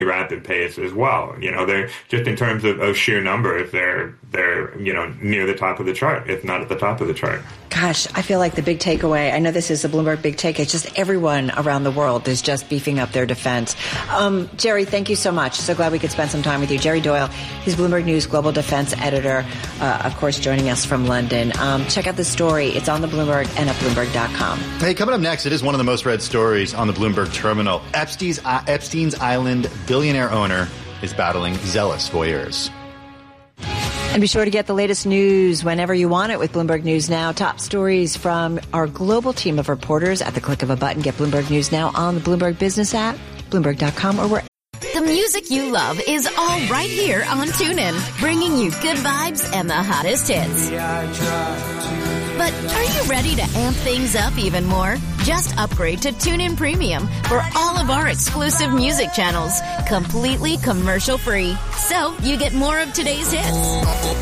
rapid pace as well. They're just in terms of sheer numbers, they're near the top of the chart, if not at the top of the chart. Gosh, I feel like the big takeaway, I know this is the Bloomberg Big Take, it's just everyone around the world is just beefing up their defense. Jerry, thank you so much. So glad we could spend some time with you. Jerry Doyle, he's Bloomberg News Global Defense Editor, of course, joining us from London. Check out the story. It's on the Bloomberg and at Bloomberg.com. Hey, coming up next, it is one of the most read stories on the Bloomberg terminal. Epstein's Island billionaire owner is battling zealous voyeurs. And be sure to get the latest news whenever you want it with Bloomberg News Now. Top stories from our global team of reporters at the click of a button. Get Bloomberg News Now on the Bloomberg Business app, Bloomberg.com, or wherever. The music you love is all right here on TuneIn, bringing you good vibes and the hottest hits. But are you ready to amp things up even more? Just upgrade to TuneIn Premium for all of our exclusive music channels, completely commercial-free. So you get more of today's hits,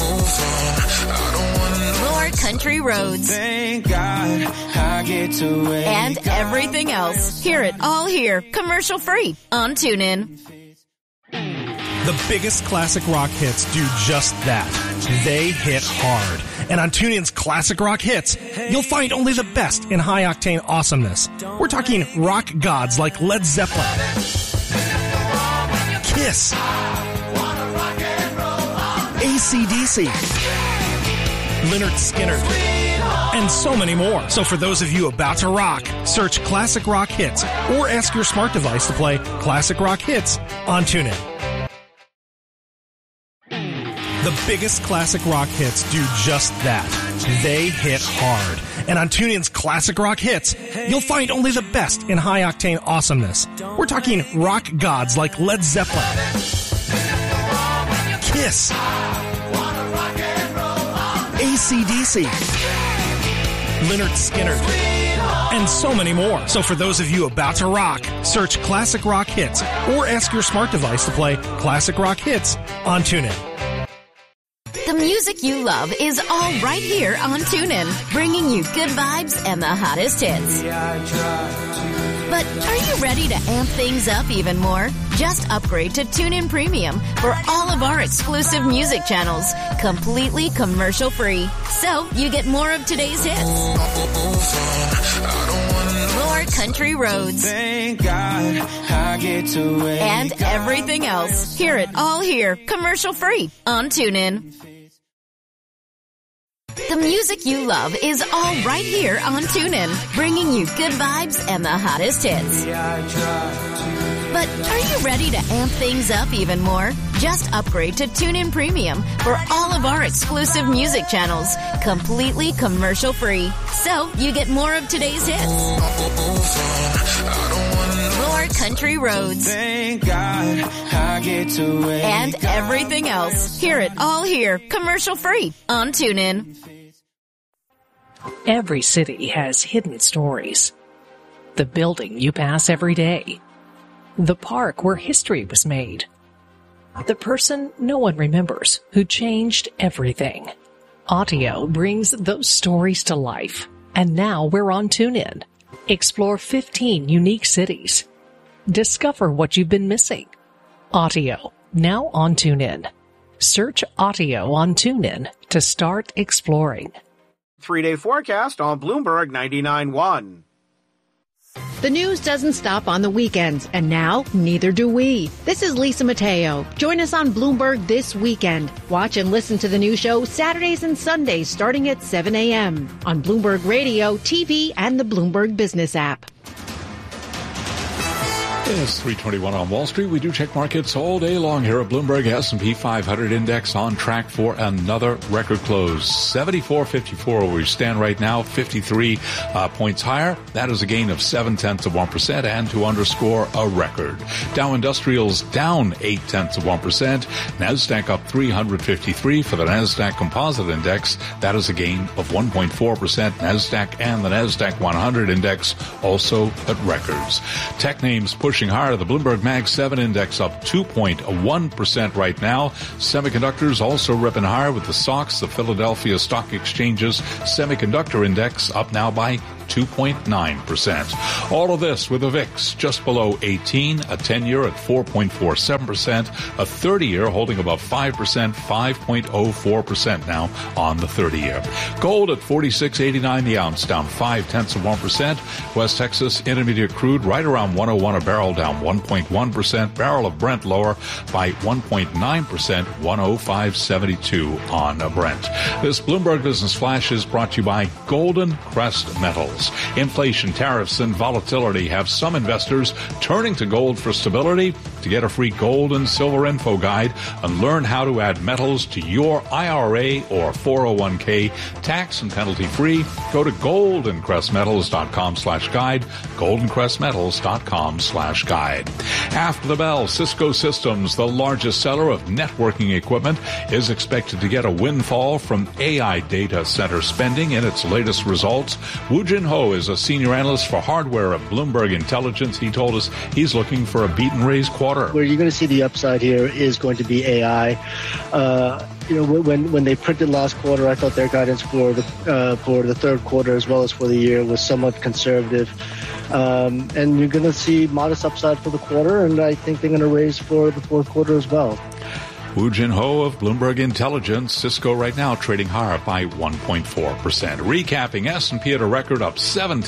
more country roads, and everything else. Hear it all here, commercial-free on TuneIn. The biggest classic rock hits do just that. They hit hard. And on TuneIn's Classic Rock Hits, you'll find only the best in high-octane awesomeness. We're talking rock gods like Led Zeppelin, Kiss, AC/DC, Lynyrd Skynyrd, and so many more. So for those of you about to rock, search Classic Rock Hits or ask your smart device to play Classic Rock Hits on TuneIn. The biggest classic rock hits do just that. They hit hard. And on TuneIn's Classic Rock Hits, you'll find only the best in high-octane awesomeness. We're talking rock gods like Led Zeppelin, Kiss, AC/DC, Lynyrd Skynyrd, and so many more. So for those of you about to rock, search Classic Rock Hits or ask your smart device to play Classic Rock Hits on TuneIn. The music you love is all right here on TuneIn, bringing you good vibes and the hottest hits. But are you ready to amp things up even more? Just upgrade to TuneIn Premium for all of our exclusive music channels, completely commercial-free. So you get more of today's hits, more country roads, and everything else. Hear it all here, commercial-free on TuneIn. The music you love is all right here on TuneIn, bringing you good vibes and the hottest hits. But are you ready to amp things up even more? Just upgrade to TuneIn Premium for all of our exclusive music channels, completely commercial-free. So you get more of today's hits, more country roads, and everything else. Hear it all here, commercial-free on TuneIn. Every city has hidden stories. The building you pass every day. The park where history was made. The person no one remembers who changed everything. Audio brings those stories to life. And now we're on TuneIn. Explore 15 unique cities. Discover what you've been missing. Audio, now on TuneIn. Search Audio on TuneIn to start exploring. 3-day forecast on Bloomberg 99.1. The news doesn't stop on the weekends, and now neither do we. This is Lisa Mateo. Join us on Bloomberg this weekend. Watch and listen to the new show Saturdays and Sundays starting at 7 a.m. on Bloomberg Radio, TV, and the Bloomberg Business app. It's 3:21 on Wall Street. We do check markets all day long here at Bloomberg. S&P 500 index on track for another record close. 74.54 where we stand right now, 53 points higher. That is a gain of 0.7%. And to underscore a record, Dow Industrials down 0.8%. NASDAQ up 353 for the NASDAQ Composite Index. That is a gain of 1.4%. NASDAQ and the NASDAQ 100 Index also at records. Tech names pushing higher. The Bloomberg Mag 7 Index up 2.1% right now. Semiconductors also ripping higher with the SOX, the Philadelphia Stock Exchange's Semiconductor Index, up now by 2.9%. All of this with a VIX just below 18, a 10-year at 4.47%, a 30-year holding above 5%, 5.04% now on the 30-year. Gold at $46.89 the ounce, down 0.5%. West Texas Intermediate crude right around 101 a barrel, down 1.1%. Barrel of Brent lower by 1.9%, 105.72 on Brent. This Bloomberg Business Flash is brought to you by Golden Crest Metals. Inflation, tariffs, and volatility have some investors turning to gold for stability. To get a free gold and silver info guide and learn how to add metals to your IRA or 401k tax and penalty free, go to goldencrestmetals.com/guide, goldencrestmetals.com/guide. After the bell, Cisco Systems, the largest seller of networking equipment, is expected to get a windfall from AI data center spending in its latest results. Woo Jin Ho is a senior analyst for hardware at Bloomberg Intelligence. He told us he's looking for a beat and raise quarter. Where you're going to see the upside here is going to be AI. When they printed last quarter, I thought their guidance for the third quarter as well as for the year was somewhat conservative. And you're going to see modest upside for the quarter, and I think they're going to raise for the fourth quarter as well. Woo Jin Ho of Bloomberg Intelligence. Cisco right now trading higher by 1.4%. Recapping, S&P at a record up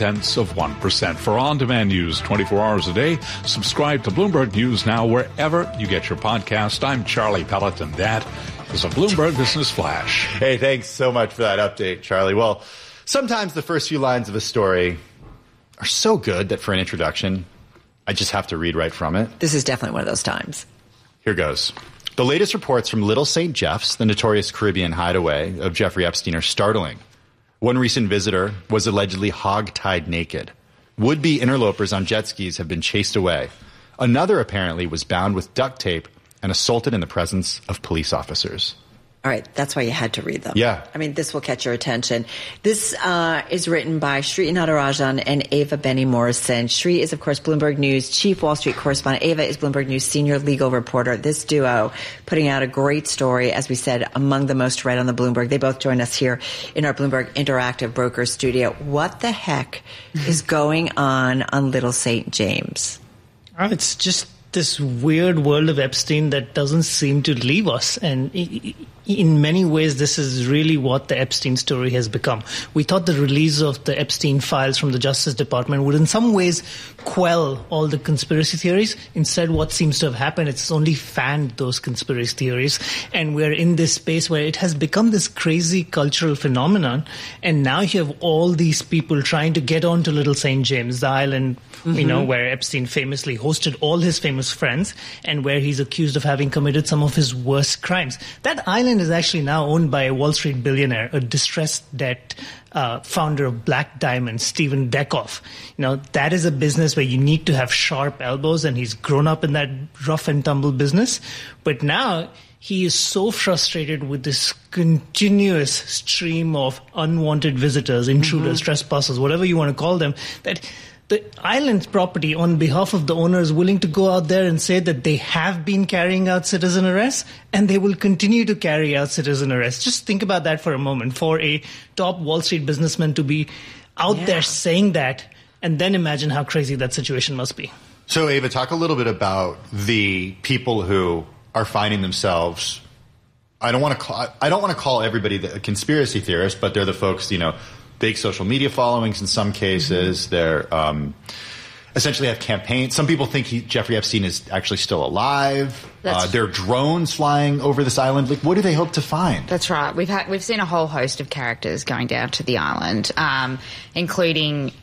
0.7%. For on-demand news 24 hours a day, subscribe to Bloomberg News now wherever you get your podcast. I'm Charlie Pellet, and that is a Bloomberg Business Flash. Hey, thanks so much for that update, Charlie. Well, sometimes the first few lines of a story are so good that for an introduction, I just have to read right from it. This is definitely one of those times. Here goes. The latest reports from Little St. Jeff's, the notorious Caribbean hideaway of Jeffrey Epstein, are startling. One recent visitor was allegedly hog-tied naked. Would-be interlopers on jet skis have been chased away. Another apparently was bound with duct tape and assaulted in the presence of police officers. All right, that's why you had to read them. Yeah. I mean, this will catch your attention. This is written by Sri Natarajan and Ava Benny Morrison. Sri is, of course, Bloomberg News chief Wall Street correspondent. Ava is Bloomberg News senior legal reporter. This duo putting out a great story, as we said, among the most read on the Bloomberg. They both join us here in our Bloomberg Interactive Broker studio. What the heck is going on Little St. James? It's just this weird world of Epstein that doesn't seem to leave us. And in many ways, this is really what the Epstein story has become. We thought the release of the Epstein files from the Justice Department would in some ways quell all the conspiracy theories. Instead, what seems to have happened, it's only fanned those conspiracy theories. And we're in this space where it has become this crazy cultural phenomenon. And now you have all these people trying to get onto Little St. James, the island, where Epstein famously hosted all his famous friends and where he's accused of having committed some of his worst crimes. That island is actually now owned by a Wall Street billionaire, a distressed debt founder of Black Diamond, Stephen Dekoff. That is a business where you need to have sharp elbows, and he's grown up in that rough and tumble business. But now he is so frustrated with this continuous stream of unwanted visitors, intruders, trespassers, whatever you want to call them, that the island's property, on behalf of the owner, is willing to go out there and say that they have been carrying out citizen arrests and they will continue to carry out citizen arrests. Just think about that for a moment. For a top Wall Street businessman to be out there saying that, and then imagine how crazy that situation must be. So, Ava, talk a little bit about the people who are finding themselves. I don't want to call everybody a conspiracy theorist, but they're the folks, big social media followings in some cases. They're essentially have campaigns. Some people think Jeffrey Epstein is actually still alive. There are drones flying over this island. What do they hope to find? That's right. We've seen a whole host of characters going down to the island, including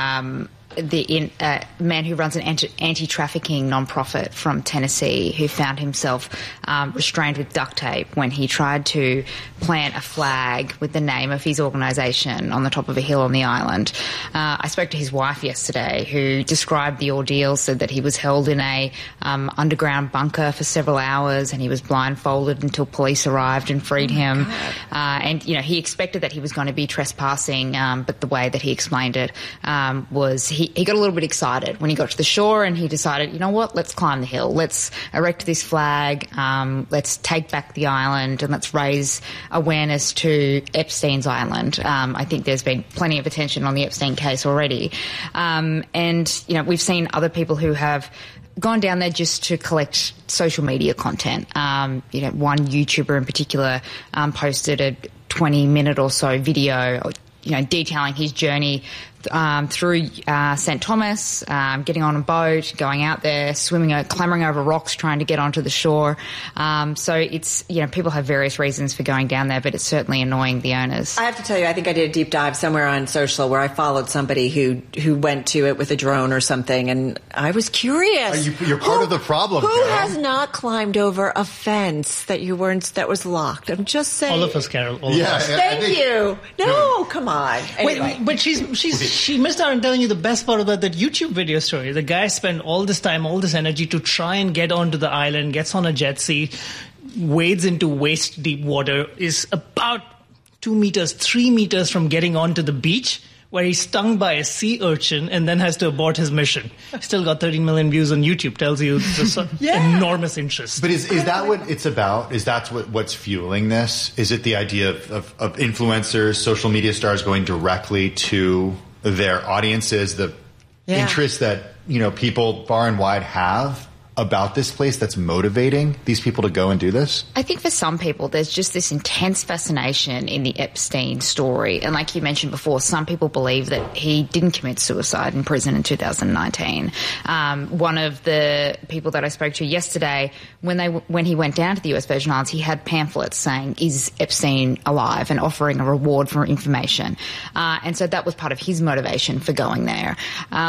the man who runs an anti-trafficking nonprofit from Tennessee, who found himself restrained with duct tape when he tried to plant a flag with the name of his organisation on the top of a hill on the island. I spoke to his wife yesterday, who described the ordeal, said that he was held in a underground bunker for several hours, and he was blindfolded until police arrived and freed him. And he expected that he was going to be trespassing, but the way that he explained it was he he got a little bit excited when he got to the shore, and he decided, you know what, let's climb the hill. Let's erect this flag. Let's take back the island, and let's raise awareness to Epstein's Island. I think there's been plenty of attention on the Epstein case already. And, you know, we've seen other people who have gone down there just to collect social media content. You know, one YouTuber in particular posted a 20-minute or so video, you know, detailing his journey through St. Thomas, getting on a boat, going out there, swimming, clambering over rocks, trying to get onto the shore. So it's, you know, people have various reasons for going down there, but it's certainly annoying the owners. I have to tell you, I think I did a deep dive somewhere on social where I followed somebody who went to it with a drone or something, and I was curious. You're part of the problem. Who Carol has not climbed over a fence that was locked? I'm just saying. All of us, Carol. All of us. Thank you. No, come on. Anyway. Wait, but she missed out on telling you the best part about that YouTube video story. The guy spent all this time, all this energy to try and get onto the island, gets on a jet ski, wades into waist deep water, is about 2 meters, 3 meters from getting onto the beach, where he's stung by a sea urchin and then has to abort his mission. Still got 13 million views on YouTube. Tells you the enormous interest. But is that what it's about? Is that what's fueling this? Is it the idea of influencers, social media stars going directly to their audiences, the interest that, you know, people far and wide have about this place that's motivating these people to go and do this? I think for some people, there's just this intense fascination in the Epstein story. And like you mentioned before, some people believe that he didn't commit suicide in prison in 2019. One of the people that I spoke to yesterday, when he went down to the US Virgin Islands, he had pamphlets saying, is Epstein alive, and offering a reward for information. And so that was part of his motivation for going there.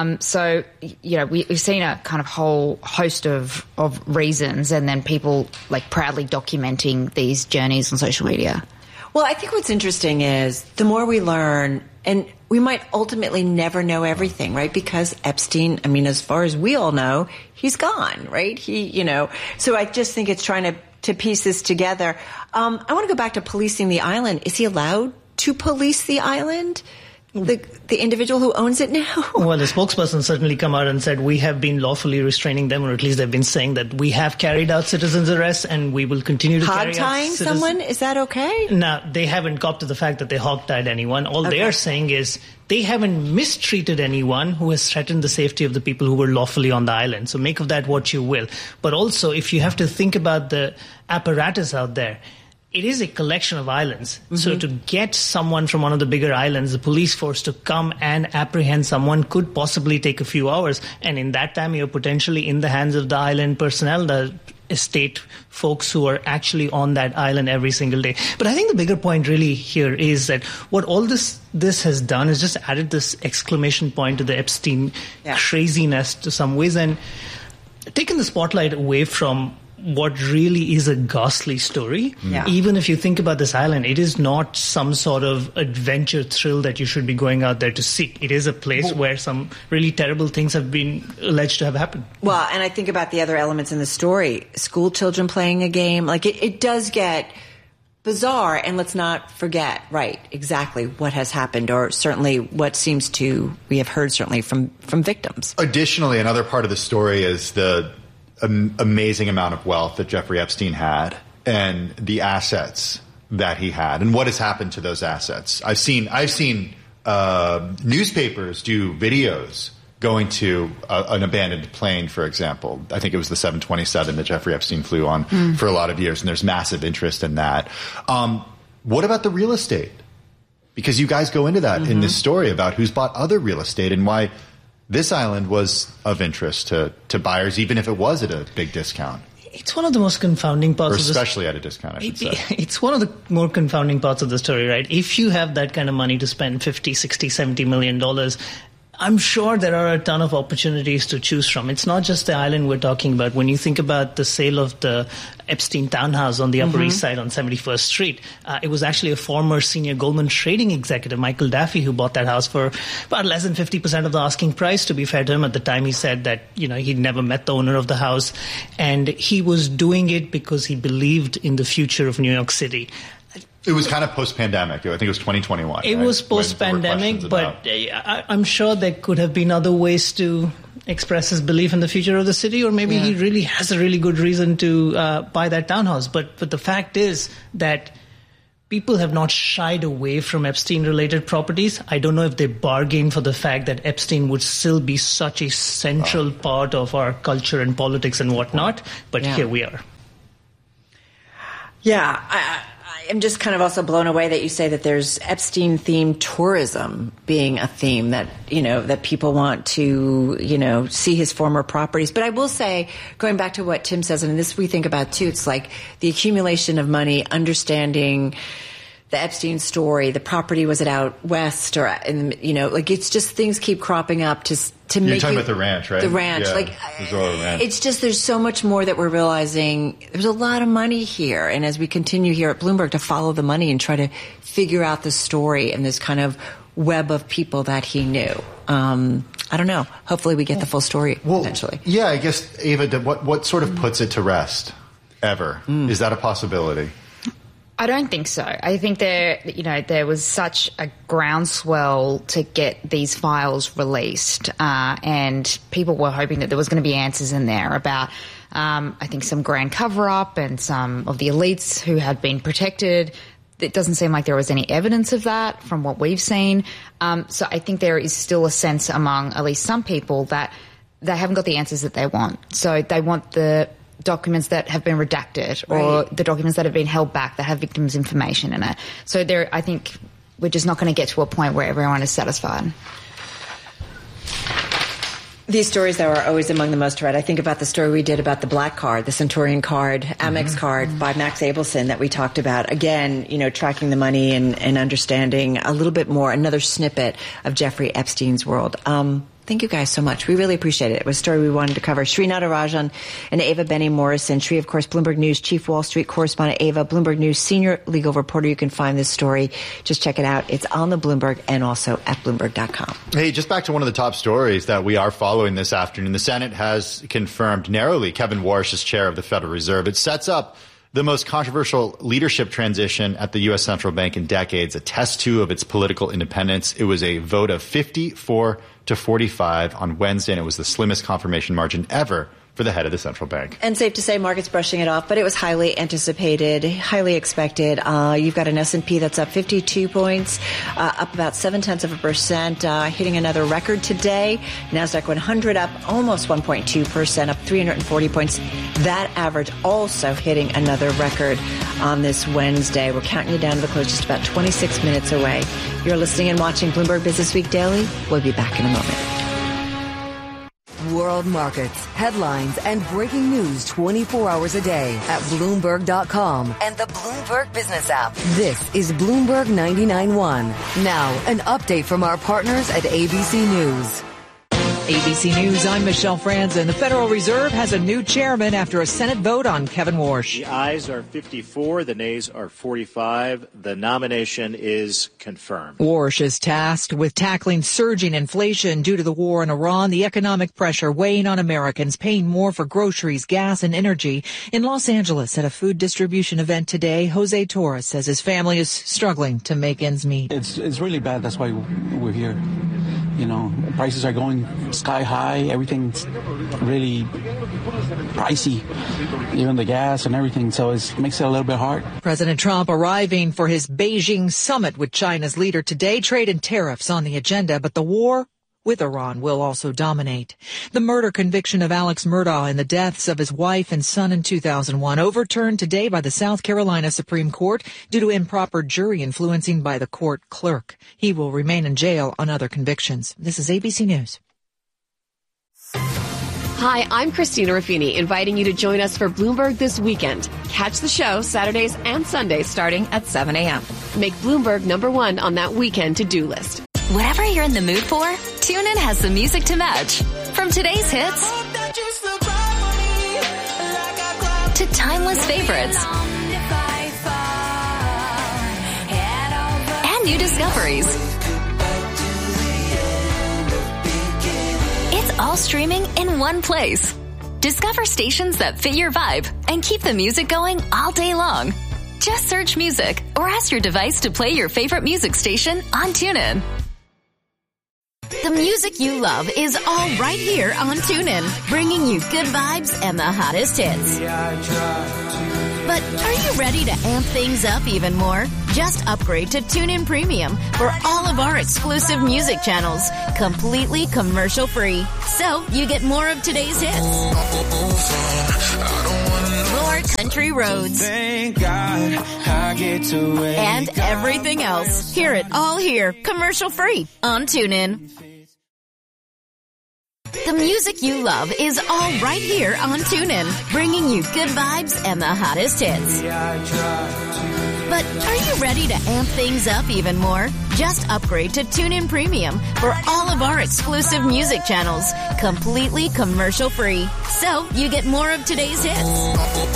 So, you know, we've seen a kind of whole host of reasons, and then people like proudly documenting these journeys on social media. Well, I think what's interesting is the more we learn, and we might ultimately never know everything, right? Because Epstein, I mean, as far as we all know, he's gone, right? So I just think it's trying to piece this together. I want to go back to policing the island. Is he allowed to police the island? The individual who owns it now? Well, the spokesperson certainly come out and said, we have been lawfully restraining them, or at least they've been saying that we have carried out citizens' arrests and we will continue to carry out hog-tying someone? Is that okay? No, they haven't got to the fact that they hog-tied anyone. All they are saying is they haven't mistreated anyone who has threatened the safety of the people who were lawfully on the island. So make of that what you will. But also, if you have to think about the apparatus out there, it is a collection of islands. Mm-hmm. So to get someone from one of the bigger islands, the police force to come and apprehend someone could possibly take a few hours. And in that time, you're potentially in the hands of the island personnel, the estate folks who are actually on that island every single day. But I think the bigger point really here is that what all this has done is just added this exclamation point to the Epstein craziness to some ways, and taken the spotlight away from what really is a ghastly story. Yeah. Even if you think about this island, it is not some sort of adventure thrill that you should be going out there to seek. It is a place where some really terrible things have been alleged to have happened. Well, and I think about the other elements in the story. School children playing a game. Like, it does get bizarre, and let's not forget, exactly what has happened, or certainly what we have heard certainly from victims. Additionally, another part of the story is the amazing amount of wealth that Jeffrey Epstein had, and the assets that he had, and what has happened to those assets. I've seen newspapers do videos going to an abandoned plane, for example. I think it was the 727 that Jeffrey Epstein flew on for a lot of years, and there's massive interest in that. What about the real estate? Because you guys go into that in this story about who's bought other real estate and why this island was of interest to buyers, even if it was at a big discount. It's one of the most confounding parts of especially at a discount, I should say. It's one of the more confounding parts of the story, right? If you have that kind of money to spend $50, $60, $70 million, I'm sure there are a ton of opportunities to choose from. It's not just the island we're talking about. When you think about the sale of the Epstein townhouse on the Upper East Side on 71st Street, it was actually a former senior Goldman trading executive, Michael Daffy, who bought that house for about less than 50% of the asking price. To be fair to him, at the time he said that, he'd never met the owner of the house, and he was doing it because he believed in the future of New York City. It was kind of post-pandemic. I think it was 2021. It was post-pandemic, but I'm sure there could have been other ways to express his belief in the future of the city, or maybe he really has a really good reason to buy that townhouse. But the fact is that people have not shied away from Epstein-related properties. I don't know if they bargained for the fact that Epstein would still be such a central part of our culture and politics and whatnot, but here we are. Yeah, I'm just kind of also blown away that you say that there's Epstein-themed tourism being a theme that, that people want to, see his former properties. But I will say, going back to what Tim says, and this we think about too, it's like the accumulation of money, understanding the Epstein story, the property, was it out west or, it's just things keep cropping up to You're make talking about the ranch, right? The ranch. Ranch. It's just there's so much more that we're realizing. There's a lot of money here. And as we continue here at Bloomberg to follow the money and try to figure out the story and this kind of web of people that he knew. I don't know. Hopefully we get the full story eventually. Yeah, I guess, Ava, what sort of puts it to rest ever? Is that a possibility? I don't think so. I think there was such a groundswell to get these files released, and people were hoping that there was going to be answers in there about, I think, some grand cover-up and some of the elites who had been protected. It doesn't seem like there was any evidence of that from what we've seen. So I think there is still a sense among at least some people that they haven't got the answers that they want. So they want the documents that have been redacted or the documents that have been held back that have victims' information in it. So I think we're just not going to get to a point where everyone is satisfied. These stories, though, are always among the most read. I think about the story we did about the Black Card, the Centurion card, Amex card by Max Abelson that we talked about. Again, tracking the money and understanding a little bit more, another snippet of Jeffrey Epstein's world. Thank you guys so much. We really appreciate it. It was a story we wanted to cover. Sri Natarajan and Ava Benny Morrison. Sri, of course, Bloomberg News Chief Wall Street Correspondent. Ava, Bloomberg News Senior Legal Reporter. You can find this story. Just check it out. It's on the Bloomberg and also at Bloomberg.com. Hey, just back to one of the top stories that we are following this afternoon. The Senate has confirmed narrowly Kevin Warsh as chair of the Federal Reserve. It sets up the most controversial leadership transition at the U.S. Central Bank in decades, a test, too, of its political independence. It was a vote of 54 to 45 on Wednesday, and it was the slimmest confirmation margin ever for the head of the central bank. And safe to say, markets brushing it off, but it was highly anticipated, highly expected. You've got an S&P that's up 52 points, up about 0.7%, hitting another record today. NASDAQ 100 up almost 1.2%, up 340 points. That average also hitting another record on this Wednesday. We're counting you down to the close, just about 26 minutes away. You're listening and watching Bloomberg Business Week Daily. We'll be back in a moment. World markets, headlines, and breaking news 24 hours a day at Bloomberg.com and the Bloomberg Business app. This is Bloomberg 99.1. Now, an update from our partners at ABC News. ABC News, I'm Michelle Franzen. The Federal Reserve has a new chairman after a Senate vote on Kevin Warsh. The ayes are 54, the nays are 45. The nomination is confirmed. Warsh is tasked with tackling surging inflation due to the war in Iran, the economic pressure weighing on Americans, paying more for groceries, gas, and energy. In Los Angeles, at a food distribution event today, Jose Torres says his family is struggling to make ends meet. It's really bad. That's why we're here. Prices are going sky high. Everything's really pricey, even the gas and everything. So it makes it a little bit hard. President Trump arriving for his Beijing summit with China's leader today. Trade and tariffs on the agenda, but the war with Iran will also dominate. The murder conviction of Alex Murdaugh and the deaths of his wife and son in 2001 overturned today by the South Carolina Supreme Court due to improper jury influencing by the court clerk. He will remain in jail on other convictions. This is ABC News. Hi, I'm Christina Ruffini, inviting you to join us for Bloomberg This Weekend. Catch the show Saturdays and Sundays starting at 7 a.m. Make Bloomberg #1 on that weekend to-do list. Whatever you're in the mood for, TuneIn has the music to match. From today's hits to timeless favorites and new discoveries. It's all streaming in one place. Discover stations that fit your vibe and keep the music going all day long. Just search music or ask your device to play your favorite music station on TuneIn. The music you love is all right here on TuneIn, bringing you good vibes and the hottest hits. But are you ready to amp things up even more? Just upgrade to TuneIn Premium for all of our exclusive music channels, completely commercial-free. So you get more of today's hits. More country roads. Thank God I get to wake and everything else. Hear it all here, commercial-free on TuneIn. The music you love is all right here on TuneIn, bringing you good vibes and the hottest hits. But are you ready to amp things up even more? Just upgrade to TuneIn Premium for all of our exclusive music channels, completely commercial-free. So you get more of today's hits.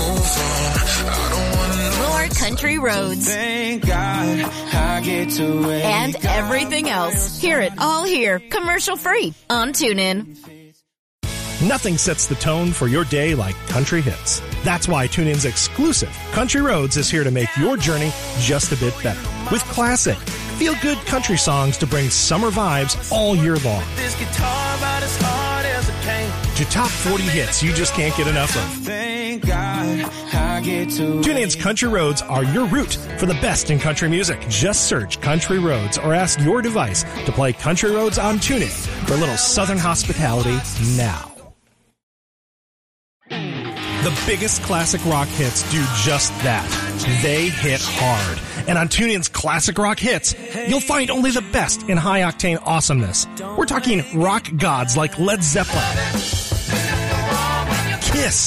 More country roads. Thank God I get to wake and everything else. Hear it all here, commercial-free on TuneIn. Nothing sets the tone for your day like country hits. That's why TuneIn's exclusive Country Roads is here to make your journey just a bit better. With classic, feel-good country songs to bring summer vibes all year long. This guitar about as hard as a cane. To top 40 hits you just can't get enough of. Thank God I get to TuneIn's Country Roads are your route for the best in country music. Just search Country Roads or ask your device to play Country Roads on TuneIn for a little southern hospitality now. The biggest classic rock hits do just that. They hit hard. And on TuneIn's Classic Rock Hits, you'll find only the best in high-octane awesomeness. We're talking rock gods like Led Zeppelin, Kiss,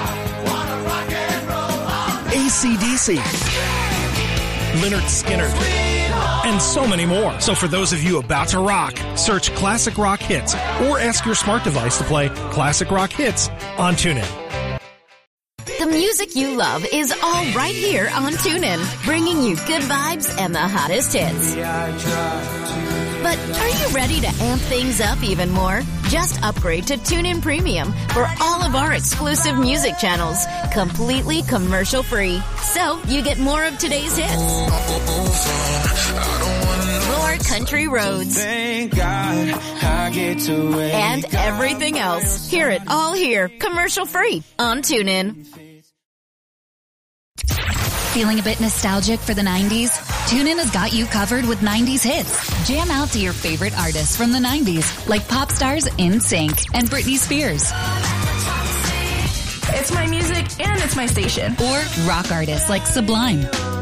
AC/DC, Lynyrd Skynyrd, and so many more. So for those of you about to rock, search Classic Rock Hits or ask your smart device to play Classic Rock Hits on TuneIn. The music you love is all right here on TuneIn, bringing you good vibes and the hottest hits. But are you ready to amp things up even more? Just upgrade to TuneIn Premium for all of our exclusive music channels, completely commercial-free. So you get more of today's hits. More country roads. Thank God I get to wake and everything else. Hear it all here, commercial-free on TuneIn. Feeling a bit nostalgic for the 90s? TuneIn has got you covered with 90s hits. Jam out to your favorite artists from the 90s, like pop stars NSYNC and Britney Spears. It's my music and it's my station. Or rock artists like Sublime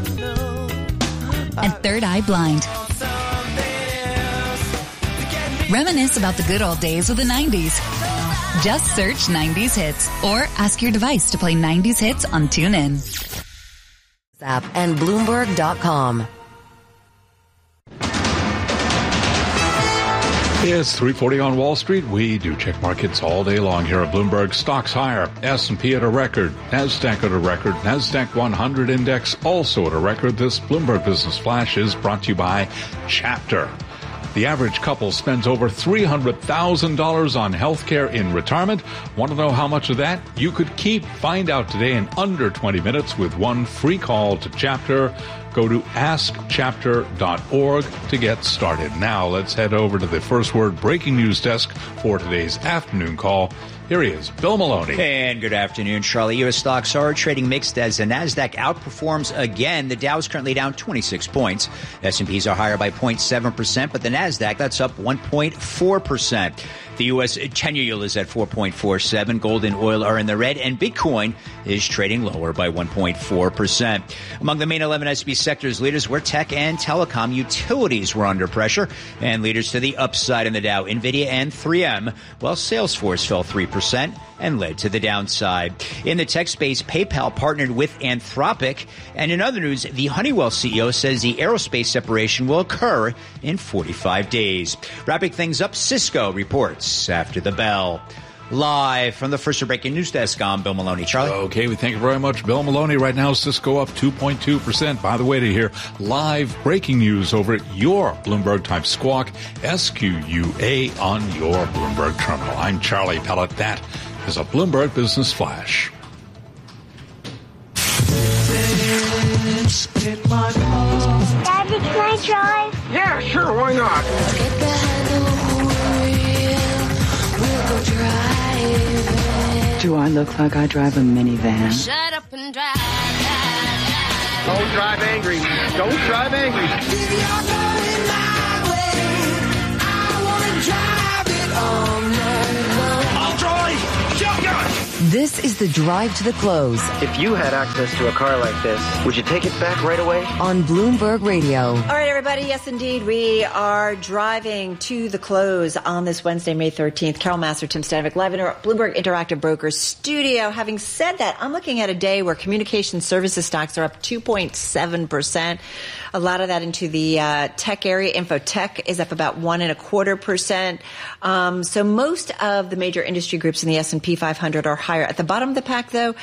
and Third Eye Blind. Reminisce about the good old days of the 90s. Just search 90s hits or ask your device to play 90s hits on TuneIn. App and Bloomberg.com. It's 3:40 on Wall Street. We do check markets all day long here at Bloomberg. Stocks higher. S&P at a record. NASDAQ at a record. NASDAQ 100 index also at a record. This Bloomberg Business Flash is brought to you by Chapter. The average couple spends over $300,000 on healthcare in retirement. Want to know how much of that you could keep? Find out today in under 20 minutes with one free call to Chapter. Go to askchapter.org to get started. Now let's head over to the First Word breaking news desk for today's afternoon call. Here he is, Bill Maloney. And good afternoon, Charlie. U.S. stocks are trading mixed as the NASDAQ outperforms again. The Dow is currently down 26 points. S&Ps are higher by 0.7%, but the NASDAQ, that's up 1.4%. The U.S. 10-year yield is at 4.47. Gold and oil are in the red, and Bitcoin is trading lower by 1.4%. Among the main 11 S&P sectors, leaders were tech and telecom. Utilities were under pressure, and leaders to the upside in the Dow, NVIDIA and 3M, while Salesforce fell 3% and led to the downside. In the tech space, PayPal partnered with Anthropic. And in other news, the Honeywell CEO says the aerospace separation will occur in 45 days. Wrapping things up, Cisco reports after the bell. Live from the First Breaking News Desk, I'm Bill Maloney. Charlie? Okay, we thank you very much, Bill Maloney. Right now, Cisco up 2.2%. By the way, to hear live breaking news over at your Bloomberg type squawk, SQUA on your Bloomberg terminal. I'm Charlie Pellet. That is a Bloomberg Business Flash. close. Daddy, can I drive? Yeah, sure, why not? Get behind the wheel. We'll go driving. Do I look like I drive a minivan? Shut up and drive. Don't drive angry. Don't drive angry. If you're going my way, I want to drive it all night long. I'll drive. Shotgun. This is the Drive to the Close If you had access to a car like this, would you take it back right away? on Bloomberg Radio. All right, everybody. Yes, indeed. We are driving to the close on this Wednesday, May 13th. Carol Massar, Tim Stanovic, live in our Bloomberg Interactive Brokers studio. Having said that, I'm looking at a day where communication services stocks are up 2.7%. A lot of that into the tech area. Infotech is up about 1.25%. So most of the major industry groups in the S&P 500 are higher. At the bottom of the pack, though,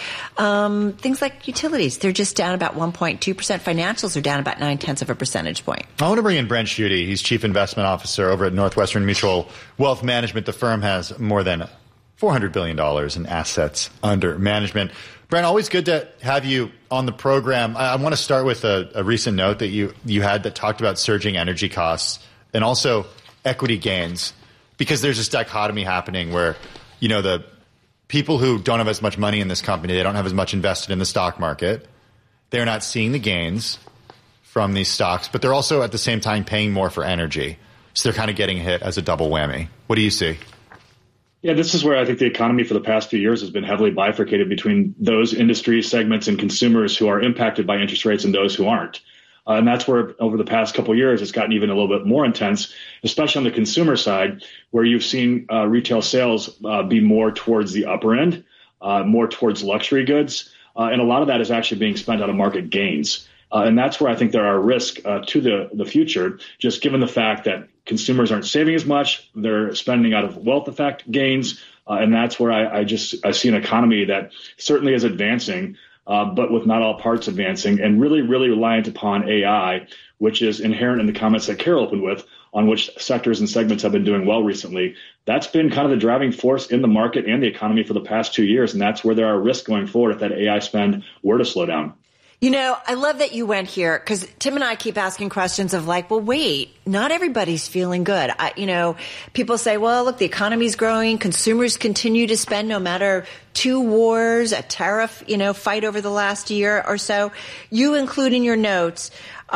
things like utilities, they're just down about 1.2%. Financials are down about 0.9 of a percentage point. I want to bring in Brent Schutte. He's Chief Investment Officer over at Northwestern Mutual Wealth Management. The firm has more than $400 billion in assets under management. Brent, always good to have you on the program. I want to start with a recent note that you had that talked about surging energy costs and also equity gains, because there's this dichotomy happening where, you know, the people who don't have as much money in this company, they don't have as much invested in the stock market. They're not seeing the gains from these stocks, but they're also at the same time paying more for energy. So they're kind of getting hit as a double whammy. What do you see? Yeah, this is where I think the economy for the past few years has been heavily bifurcated between those industry segments and consumers who are impacted by interest rates and those who aren't. And that's where over the past couple of years, it's gotten even a little bit more intense, especially on the consumer side, where you've seen retail sales be more towards the upper end, more towards luxury goods. And a lot of that is actually being spent out of market gains. And that's where I think there are risks to the future, just given the fact that consumers aren't saving as much. They're spending out of wealth effect gains. And that's where I see an economy that certainly is advancing, but with not all parts advancing, and really, really reliant upon AI, which is inherent in the comments that Carol opened with, on which sectors and segments have been doing well recently. That's been kind of the driving force in the market and the economy for the past 2 years. And that's where there are risks going forward if that AI spend were to slow down. You know, I love that you went here, because Tim and I keep asking questions of like, well, wait, not everybody's feeling good. People say, well, look, the economy's growing. Consumers continue to spend no matter two wars, a tariff, fight over the last year or so. You include in your notes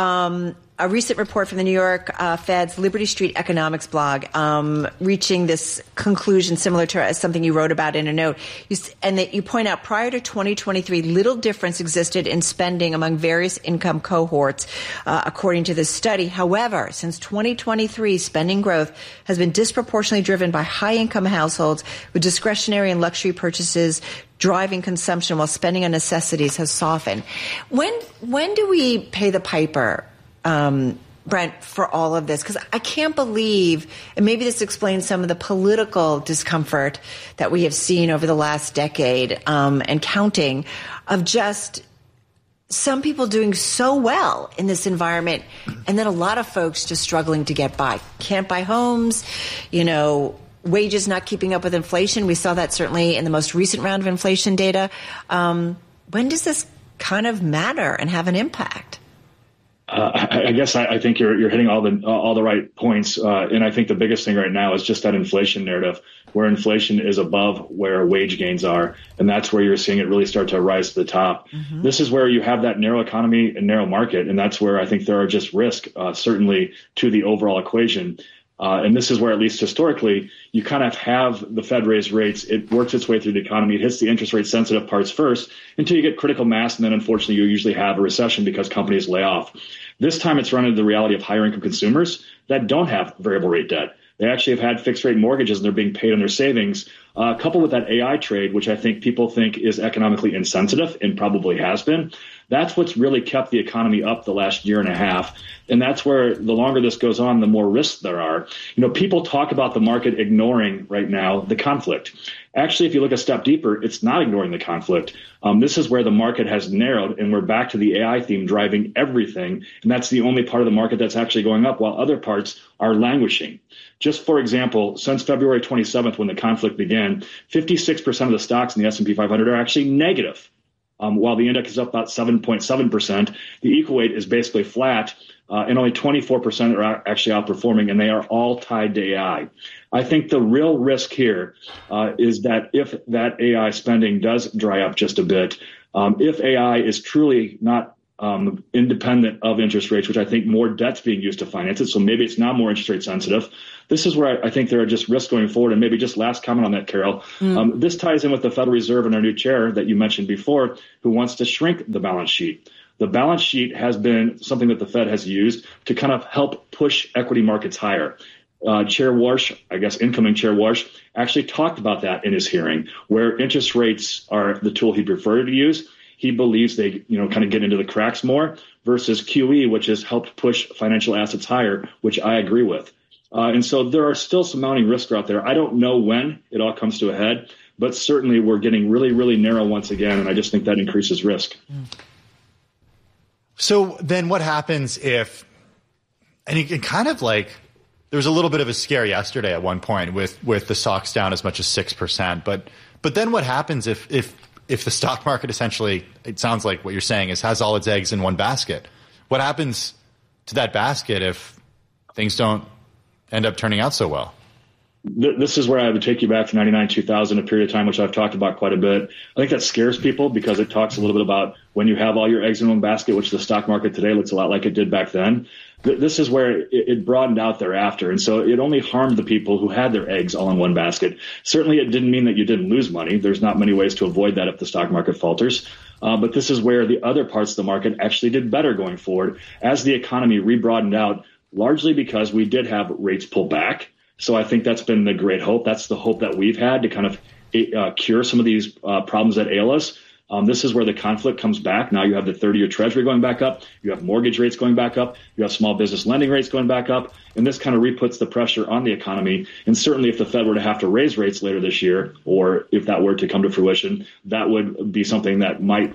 a recent report from the New York Fed's Liberty Street Economics blog, reaching this conclusion similar to something you wrote about in a note. And that you point out prior to 2023, little difference existed in spending among various income cohorts, according to this study. However, since 2023, spending growth has been disproportionately driven by high-income households with discretionary and luxury purchases driving consumption, while spending on necessities has softened. When do we pay the piper, Brent, for all of this? Because I can't believe, and maybe this explains some of the political discomfort that we have seen over the last decade and counting, of just some people doing so well in this environment, and then a lot of folks just struggling to get by. Can't buy homes, wages not keeping up with inflation. We saw that certainly in the most recent round of inflation data. When does this kind of matter and have an impact? I guess I think you're hitting all the right points, and I think the biggest thing right now is just that inflation narrative, where inflation is above where wage gains are, and that's where you're seeing it really start to rise to the top. Mm-hmm. This is where you have that narrow economy and narrow market, and that's where I think there are just risks, certainly to the overall equation. And this is where, at least historically, you kind of have the Fed raise rates. It works its way through the economy. It hits the interest rate sensitive parts first until you get critical mass. And then, unfortunately, you usually have a recession because companies lay off. This time it's run into the reality of higher income consumers that don't have variable rate debt. They actually have had fixed rate mortgages and they're being paid on their savings, coupled with that AI trade, which I think people think is economically insensitive and probably has been. That's what's really kept the economy up the last year and a half. And that's where the longer this goes on, the more risks there are. People talk about the market ignoring right now the conflict. Actually, if you look a step deeper, it's not ignoring the conflict. This is where the market has narrowed, and we're back to the AI theme driving everything. And that's the only part of the market that's actually going up, while other parts are languishing. Just for example, since February 27th, when the conflict began, 56% of the stocks in the S&P 500 are actually negative. while the index is up about 7.7%, the equal weight is basically flat, and only 24% are actually outperforming, and they are all tied to AI. I think the real risk here is that if that AI spending does dry up just a bit, if AI is truly not independent of interest rates, which I think more debt's being used to finance it, so maybe it's now more interest rate sensitive. This is where I think there are just risks going forward. And maybe just last comment on that, Carol. This ties in with the Federal Reserve and our new chair that you mentioned before, who wants to shrink the balance sheet. The balance sheet has been something that the Fed has used to kind of help push equity markets higher. Chair Warsh, I guess incoming Chair Warsh, actually talked about that in his hearing, where interest rates are the tool he'd prefer to use. He believes they, kind of get into the cracks more versus QE, which has helped push financial assets higher, which I agree with. And so there are still some mounting risks out there. I don't know when it all comes to a head, but certainly we're getting really, really narrow once again, and I just think that increases risk. So then what happens if, and you can kind of like, there was a little bit of a scare yesterday at one point with the stocks down as much as 6%, but then what happens if the stock market essentially, it sounds like what you're saying is has all its eggs in one basket? What happens to that basket if things don't end up turning out so well? This is where I would take you back to 99, 2000, a period of time, which I've talked about quite a bit. I think that scares people because it talks a little bit about when you have all your eggs in one basket, which the stock market today looks a lot like it did back then. This is where it broadened out thereafter. And so it only harmed the people who had their eggs all in one basket. Certainly it didn't mean that you didn't lose money. There's not many ways to avoid that if the stock market falters. But this is where the other parts of the market actually did better going forward as the economy rebroadened out, largely because we did have rates pull back. So I think that's been the great hope. That's the hope that we've had to kind of cure some of these problems that ail us. This is where the conflict comes back. Now you have the 30-year Treasury going back up. You have mortgage rates going back up. You have small business lending rates going back up. And this kind of re-puts the pressure on the economy. And certainly if the Fed were to have to raise rates later this year, or if that were to come to fruition, that would be something that might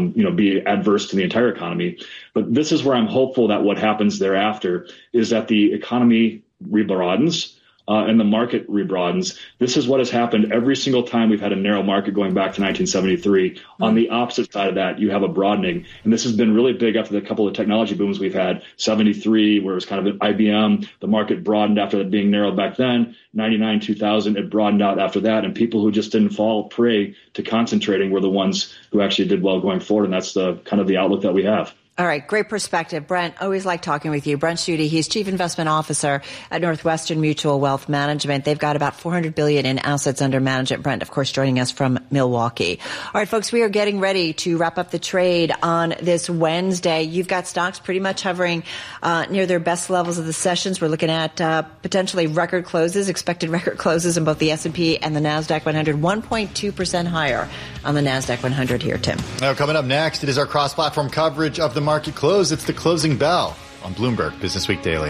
be adverse to the entire economy. But this is where I'm hopeful that what happens thereafter is that the economy rebroadens. And the market rebroadens. This is what has happened every single time we've had a narrow market going back to 1973. On the opposite side of that, you have a broadening. And this has been really big after the couple of technology booms we've had. 73, where it was kind of an IBM. The market broadened after that being narrowed back then. 99, 2000, it broadened out after that. And people who just didn't fall prey to concentrating were the ones who actually did well going forward. And that's the kind of the outlook that we have. All right. Great perspective. Brent, always like talking with you. Brent Schutte, he's Chief Investment Officer at Northwestern Mutual Wealth Management. They've got about $400 billion in assets under management. Brent, of course, joining us from Milwaukee. All right, folks, we are getting ready to wrap up the trade on this Wednesday. You've got stocks pretty much hovering near their best levels of the sessions. We're looking at potentially record closes, expected record closes in both the S&P and the NASDAQ 100, 1.2% higher on the NASDAQ 100 here, Tim. Now, coming up next, it is our cross-platform coverage of the market close. It's the closing bell on Bloomberg Business Week Daily.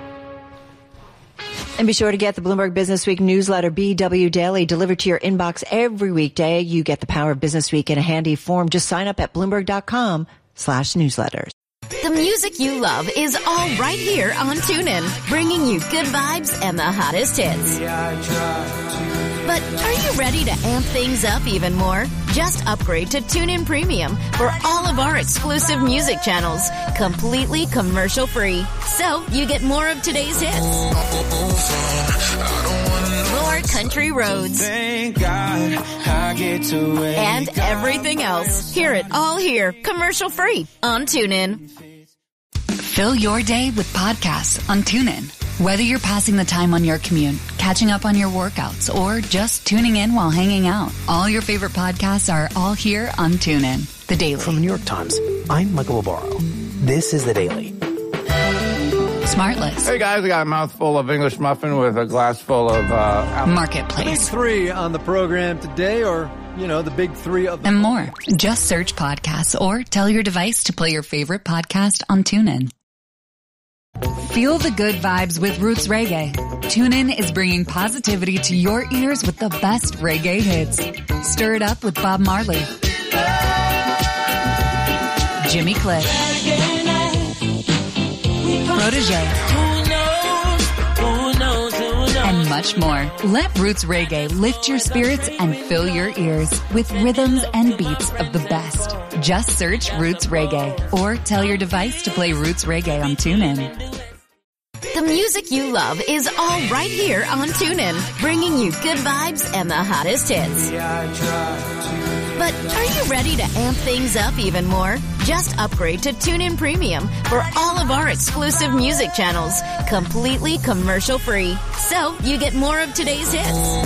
And be sure to get the Bloomberg Business Week newsletter, BW Daily, delivered to your inbox every weekday. You get the power of Business Week in a handy form. Just sign up at Bloomberg.com/newsletters. The music you love is all right here on TuneIn, bringing you good vibes and the hottest hits. But are you ready to amp things up even more? Just upgrade to TuneIn Premium for all of our exclusive music channels, completely commercial-free. So you get more of today's hits, more country roads, and everything else. Hear it all here, commercial-free on TuneIn. Fill your day with podcasts on TuneIn. Whether you're passing the time on your commute, catching up on your workouts, or just tuning in while hanging out, all your favorite podcasts are all here on TuneIn. The Daily. From the New York Times, I'm Michael Barbaro. This is The Daily. Smartlist. Hey guys, I got a mouthful of English muffin with a glass full of Marketplace. Big three on the program today, or, the big three of and more. Just search podcasts or tell your device to play your favorite podcast on TuneIn. Feel the good vibes with Roots Reggae. TuneIn is bringing positivity to your ears with the best reggae hits. Stir it up with Bob Marley, Jimmy Cliff, Protégé, and much more. Let Roots Reggae lift your spirits and fill your ears with rhythms and beats of the best. Just search Roots Reggae or tell your device to play Roots Reggae on TuneIn. The music you love is all right here on TuneIn, bringing you good vibes and the hottest hits. But are you ready to amp things up even more? Just upgrade to TuneIn Premium for all of our exclusive music channels, completely commercial-free. So you get more of today's hits.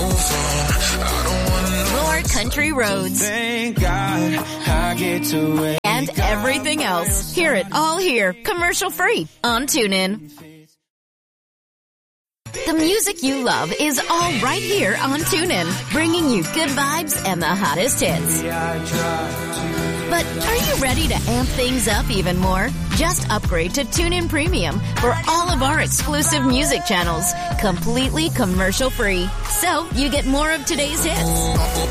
More country roads. Thank God I get to wait. And everything else. Hear it all here, commercial-free on TuneIn. The music you love is all right here on TuneIn, bringing you good vibes and the hottest hits. But are you ready to amp things up even more? Just upgrade to TuneIn Premium for all of our exclusive music channels, completely commercial-free. So you get more of today's hits.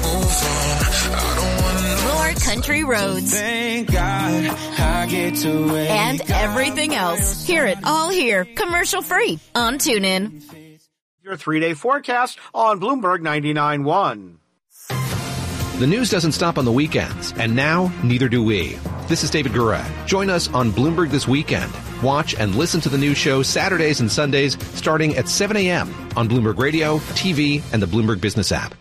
More country roads. Thank God I get to wait. And everything else. Hear it all here, commercial-free on TuneIn. Your 3-day forecast on Bloomberg 99.1. The news doesn't stop on the weekends, and now neither do we. This is David Gura. Join us on Bloomberg This Weekend. Watch and listen to the news show Saturdays and Sundays starting at 7 a.m. on Bloomberg Radio, TV, and the Bloomberg Business app.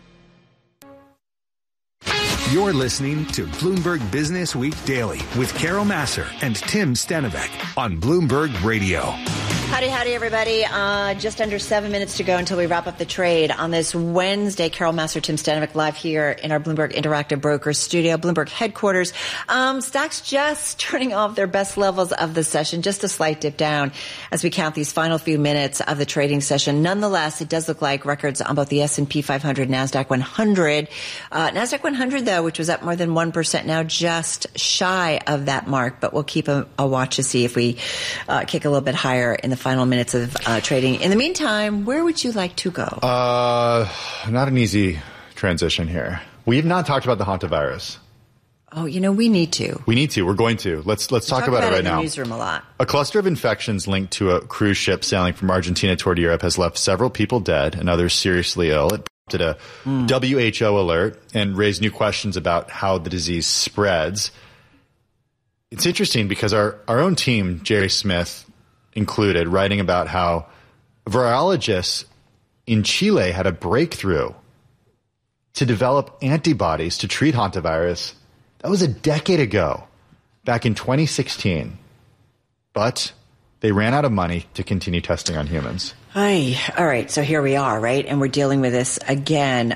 You're listening to Bloomberg Business Week Daily with Carol Massar and Tim Stenovec on Bloomberg Radio. Howdy, everybody. Just under 7 minutes to go until we wrap up the trade on this Wednesday. Carol Massar, Tim Stenovec live here in our Bloomberg Interactive Brokers studio, Bloomberg headquarters. Stocks just turning off their best levels of the session, just a slight dip down as we count these final few minutes of the trading session. Nonetheless, it does look like records on both the S&P 500, NASDAQ 100. NASDAQ 100, though, which was up more than 1%, now just shy of that mark. But we'll keep a watch to see if we kick a little bit higher in the final minutes of trading. In the meantime, where would you like to go? Not an easy transition here. We've not talked about the hantavirus. Oh, we need to. We need to. We're going to. Let's talk about it right now. In the newsroom a lot. A cluster of infections linked to a cruise ship sailing from Argentina toward Europe has left several people dead and others seriously ill. It prompted a WHO alert and raised new questions about how the disease spreads. It's interesting because our own team, Jerry Smith included, writing about how virologists in Chile had a breakthrough to develop antibodies to treat hantavirus. That was a decade ago, back in 2016. But they ran out of money to continue testing on humans. All right, so here we are, right? And we're dealing with this again.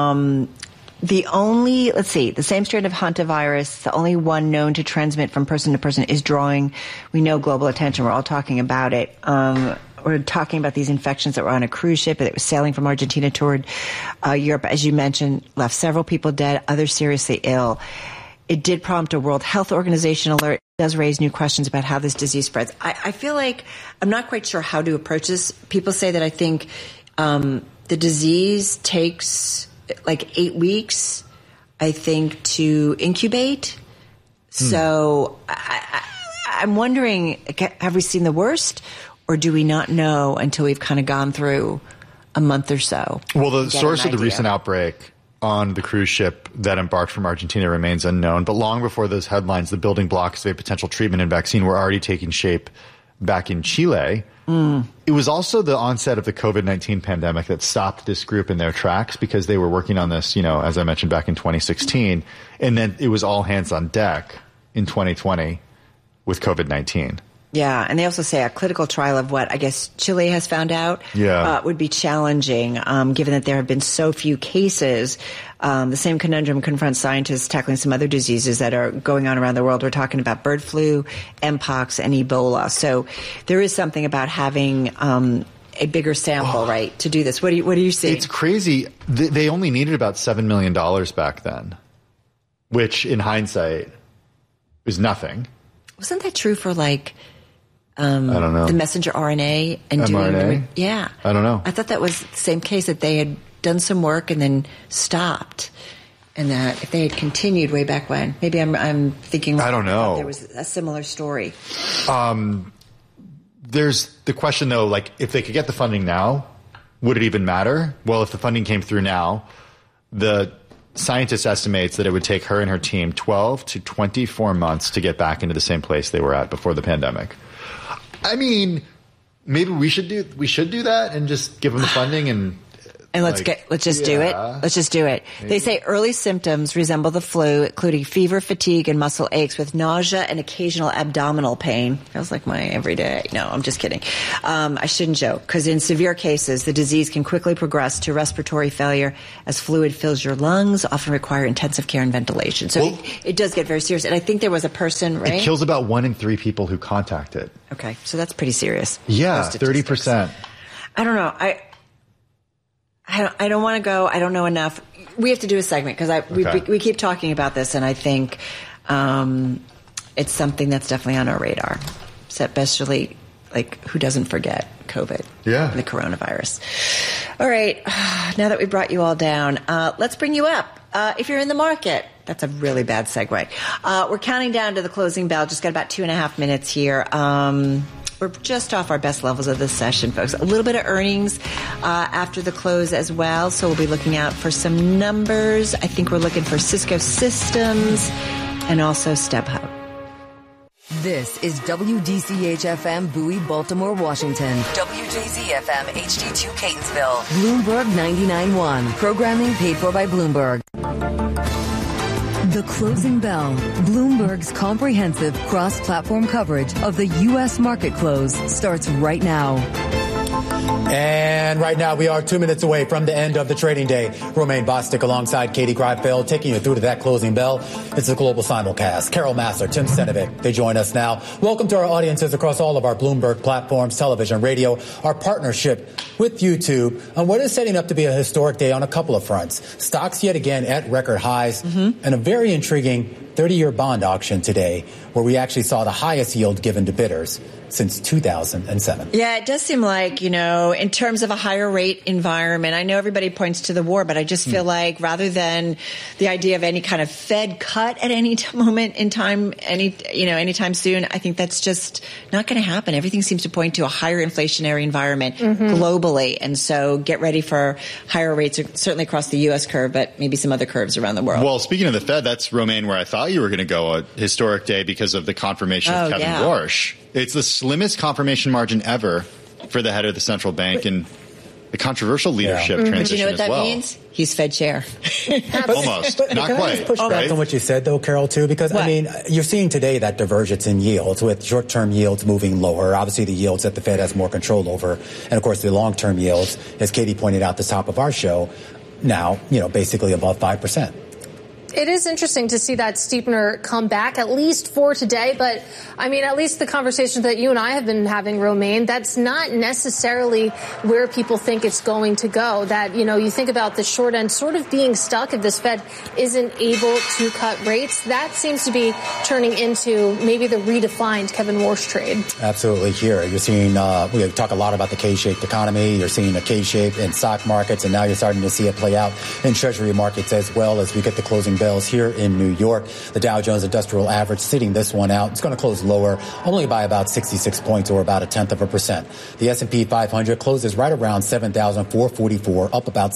The same strain of hantavirus, the only one known to transmit from person to person, is drawing, we know, global attention. We're all talking about it. We're talking about these infections that were on a cruise ship that was sailing from Argentina toward Europe. As you mentioned, left several people dead, others seriously ill. It did prompt a World Health Organization alert. It does raise new questions about how this disease spreads. I feel like I'm not quite sure how to approach this. People say that I think the disease takes like 8 weeks, I think, to incubate. So I'm wondering, have we seen the worst, or do we not know until we've kind of gone through a month or so? Well, the source of the recent outbreak on the cruise ship that embarked from Argentina remains unknown. But long before those headlines, the building blocks of a potential treatment and vaccine were already taking shape back in Chile. It was also the onset of the COVID-19 pandemic that stopped this group in their tracks, because they were working on this, as I mentioned, back in 2016. And then it was all hands on deck in 2020 with COVID-19. Yeah, and they also say a clinical trial of what I guess Chile has found out would be challenging, given that there have been so few cases. The same conundrum confronts scientists tackling some other diseases that are going on around the world. We're talking about bird flu, Mpox, and Ebola. So there is something about having a bigger sample, right, to do this. What do you see? It's crazy. They only needed about $7 million back then, which in hindsight is nothing. Wasn't that true for I don't know. The messenger RNA and mRNA? Yeah. I don't know. I thought that was the same case, that they had done some work and then stopped. And that if they had continued way back when, maybe I'm thinking. I don't know. There was a similar story. There's the question, though, if they could get the funding now, would it even matter? Well, if the funding came through now, the scientists estimates that it would take her and her team 12 to 24 months to get back into the same place they were at before the pandemic. I mean, maybe we should do that and just give them the funding and let's just do it. Let's just do it. Maybe. They say early symptoms resemble the flu, including fever, fatigue, and muscle aches with nausea and occasional abdominal pain. Feels like my everyday. No, I'm just kidding. I shouldn't joke, because in severe cases, the disease can quickly progress to respiratory failure as fluid fills your lungs, often require intensive care and ventilation. So it does get very serious. And I think there was a person, right? It kills about 1 in 3 people who contact it. Okay, so that's pretty serious. Yeah, 30%. I don't know. I don't want to go. I don't know enough. We have to do a segment because we keep talking about this, and I think it's something that's definitely on our radar. Especially, like, who doesn't forget COVID? Yeah. And the coronavirus. All right. Now that we brought you all down, let's bring you up. If you're in the market, that's a really bad segue. We're counting down to the closing bell. Just got about 2.5 minutes here. We're just off our best levels of this session, folks. A little bit of earnings after the close as well, so we'll be looking out for some numbers. I think we're looking for Cisco Systems and also StubHub. This is WDCH-FM Bowie, Baltimore, Washington. WJZ-FM HD2 Catonsville. Bloomberg 99.1. Programming paid for by Bloomberg. The Closing Bell, Bloomberg's comprehensive cross-platform coverage of the U.S. market close starts right now. And right now we are 2 minutes away from the end of the trading day. Romaine Bostick alongside Katie Greifeld taking you through to that closing bell. It's a global simulcast. Carol Massar, Tim Stenovic, they join us now. Welcome to our audiences across all of our Bloomberg platforms, television, radio, our partnership with YouTube on what is setting up to be a historic day on a couple of fronts. Stocks yet again at record highs and a very intriguing 30-year bond auction today where we actually saw the highest yield given to bidders since 2007. Yeah, it does seem like, in terms of a higher rate environment, I know everybody points to the war, but I just feel like rather than the idea of any kind of Fed cut at any moment in time, anytime soon, I think that's just not going to happen. Everything seems to point to a higher inflationary environment globally. And so get ready for higher rates, certainly across the U.S. curve, but maybe some other curves around the world. Well, speaking of the Fed, that's, Romaine, where I thought you were going to go, a historic day because of the confirmation of Kevin Warsh. It's the slimmest confirmation margin ever for the head of the central bank and the controversial leadership transition as well. But you know what that means? He's Fed chair. Almost. Not can quite. I just push back on what you said, though, Carol, too? Because, you're seeing today that divergence in yields with short-term yields moving lower. Obviously, the yields that the Fed has more control over. And, of course, the long-term yields, as Katie pointed out at the top of our show, now, basically above 5%. It is interesting to see that steepener come back, at least for today. But, at least the conversations that you and I have been having, Romaine, that's not necessarily where people think it's going to go. That, you think about the short end sort of being stuck if this Fed isn't able to cut rates. That seems to be turning into maybe the redefined Kevin Warsh trade. Absolutely. Here, you're seeing, we talk a lot about the K-shaped economy. You're seeing a K-shape in stock markets, and now you're starting to see it play out in treasury markets as well as we get the closing bells here in New York. The Dow Jones Industrial Average sitting this one out. It's going to close lower, only by about 66 points or about 0.1%. The S&P 500 closes right around 7,444, up about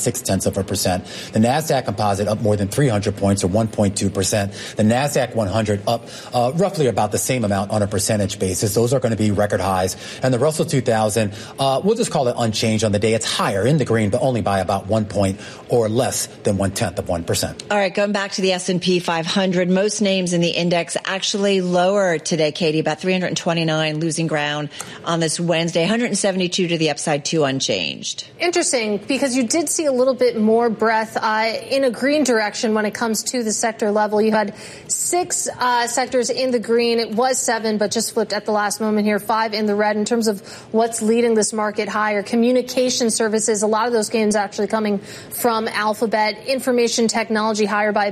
0.6%. The Nasdaq Composite up more than 300 points or 1.2%. The Nasdaq 100 up roughly about the same amount on a percentage basis. Those are going to be record highs. And the Russell 2000, we'll just call it unchanged on the day. It's higher in the green, but only by about 1 point or less than 0.1%. All right, going back to the S&P 500, most names in the index actually lower today, Katie, about 329 losing ground on this Wednesday, 172 to the upside, 2 unchanged. Interesting, because you did see a little bit more breadth in a green direction when it comes to the sector level. You had 6 sectors in the green. It was 7, but just flipped at the last moment here, 5 in the red in terms of what's leading this market higher. Communication services, a lot of those gains actually coming from Alphabet. Information technology higher by about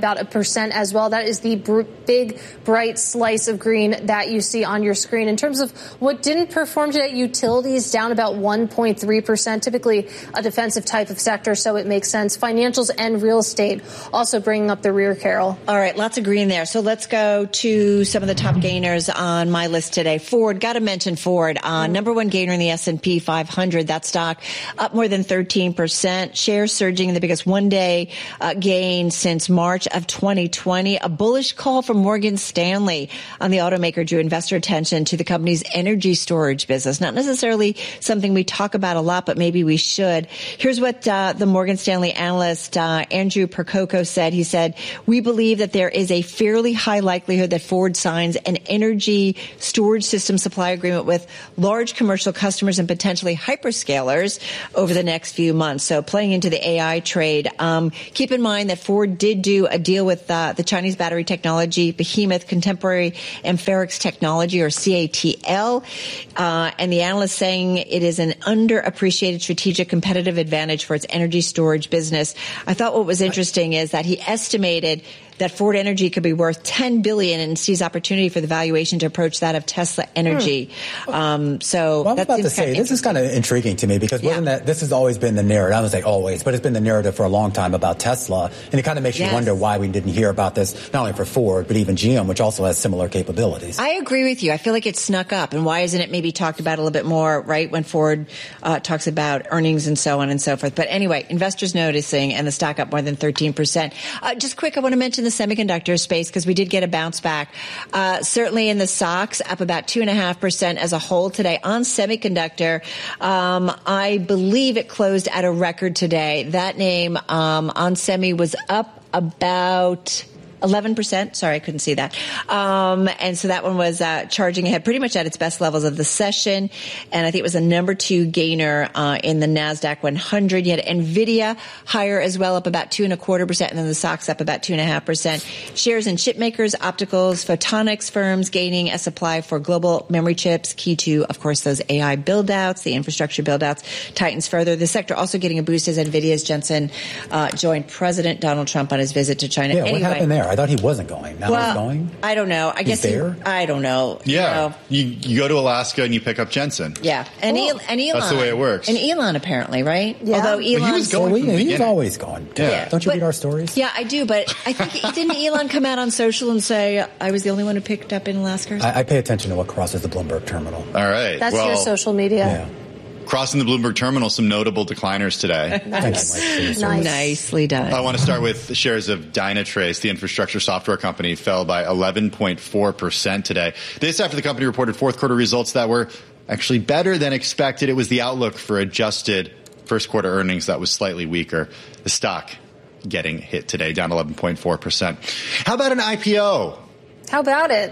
about 1% as well. That is the big, bright slice of green that you see on your screen. In terms of what didn't perform today, utilities down about 1.3%, typically a defensive type of sector, so it makes sense. Financials and real estate also bringing up the rear, Carol. All right, lots of green there. So let's go to some of the top gainers on my list today. Ford, got to mention Ford, number one gainer in the S&P 500. That stock up more than 13%. Shares surging in the biggest one-day gain since March of 2020. A bullish call from Morgan Stanley on the automaker drew investor attention to the company's energy storage business. Not necessarily something we talk about a lot, but maybe we should. Here's what the Morgan Stanley analyst Andrew Percoco said. He said, "We believe that there is a fairly high likelihood that Ford signs an energy storage system supply agreement with large commercial customers and potentially hyperscalers over the next few months." So playing into the AI trade. Keep in mind that Ford did do a deal with the Chinese battery technology behemoth Contemporary Amperex Technology, or CATL, and the analyst saying it is an underappreciated strategic competitive advantage for its energy storage business. I thought what was interesting is that he estimated that Ford Energy could be worth $10 billion and sees opportunity for the valuation to approach that of Tesla Energy. So well, I was about to say, this is kind of intriguing to me because this has always been the narrative. I don't say always, but it's been the narrative for a long time about Tesla. And it kind of makes you wonder why we didn't hear about this, not only for Ford, but even GM, which also has similar capabilities. I agree with you. I feel like it snuck up. And why isn't it maybe talked about a little bit more, right, when Ford talks about earnings and so on and so forth. But anyway, investors noticing and the stock up more than 13%. Just quick, I want to mention the semiconductor space because we did get a bounce back. Certainly in the stocks, up about 2.5% as a whole today on semiconductor. I believe it closed at a record today. That name on semi was up about 11%. Sorry, I couldn't see that. And so that one was charging ahead pretty much at its best levels of the session. And I think it was the number 2 gainer in the NASDAQ 100. You had NVIDIA higher as well, up about 2.25%. And then the stocks up about 2.5%. Shares in chip makers, opticals, photonics firms gaining a supply for global memory chips, key to, of course, those AI build-outs, the infrastructure build-outs, tightens further. The sector also getting a boost as NVIDIA's Jensen joined President Donald Trump on his visit to China. Yeah, anyway, what happened there? I thought he wasn't going. Now he's going? I don't know. I guess I don't know. Yeah. You go to Alaska and you pick up Jensen. Yeah. And Elon. That's the way it works. And Elon, apparently, right? Yeah. Although Elon. He was going he was always going. Yeah. Don't you read our stories? Yeah, I do. But I think, didn't Elon come out on social and say, I was the only one who picked up in Alaska? I pay attention to what crosses the Bloomberg terminal. All right. That's your social media. Yeah. Crossing the Bloomberg terminal, some notable decliners today. Nice. Nicely done. I want to start with shares of Dynatrace, the infrastructure software company, fell by 11.4% today. This after the company reported fourth quarter results that were actually better than expected. It was the outlook for adjusted first quarter earnings that was slightly weaker. The stock getting hit today, down 11.4%. How about an IPO? How about it?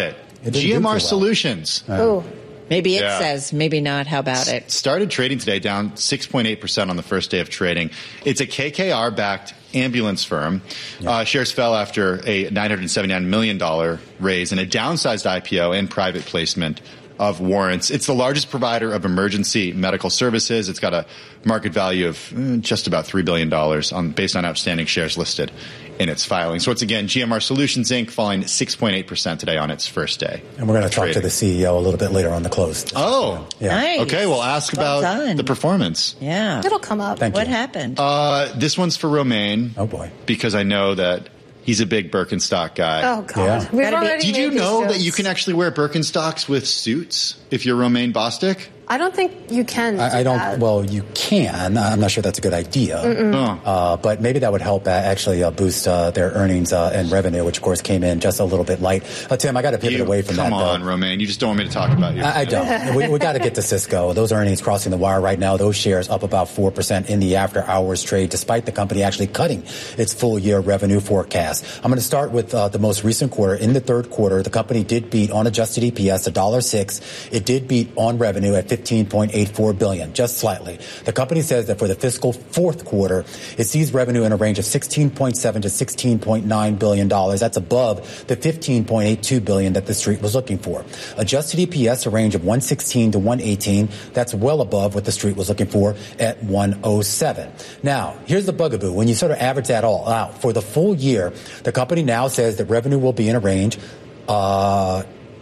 GMR Solutions. Ooh. Maybe it says, maybe not. How about it? Started trading today, down 6.8% on the first day of trading. It's a KKR-backed ambulance firm. Shares fell after a $979 million raise and a downsized IPO and private placement of warrants. It's the largest provider of emergency medical services. It's got a market value of just about $3 billion based on outstanding shares listed in its filing. So it's, again, GMR Solutions, Inc., falling 6.8% today on its first day. And we're going to talk to the CEO a little bit later on the close. Oh, nice. Okay, we'll ask about the performance. Yeah. It'll come up. What happened? This one's for Romaine. Oh, boy. Because I know that he's a big Birkenstock guy. Oh, God. Yeah. Did you know that you can actually wear Birkenstocks with suits if you're Romaine Bostick? I don't think you can. I don't. That. Well, you can. I'm not sure that's a good idea. But maybe that would help actually boost their earnings and revenue, which of course came in just a little bit light. Tim, I got to pivot away from that. Come on, Romaine. You just don't want me to talk about you. I don't. we got to get to Cisco. Those earnings crossing the wire right now. Those shares up about 4% in the after hours trade, despite the company actually cutting its full year revenue forecast. I'm going to start with the most recent quarter. In the third quarter, the company did beat on adjusted EPS $1.06. It did beat on revenue at $15.84 billion, just slightly. The company says that for the fiscal fourth quarter, it sees revenue in a range of $16.7 to $16.9 billion. That's above the $15.82 billion that the street was looking for. Adjusted EPS, a range of $1.16 to $1.18. That's well above what the street was looking for at $1.07. Now, here's the bugaboo. When you sort of average that all out, for the full year, the company now says that revenue will be in a range of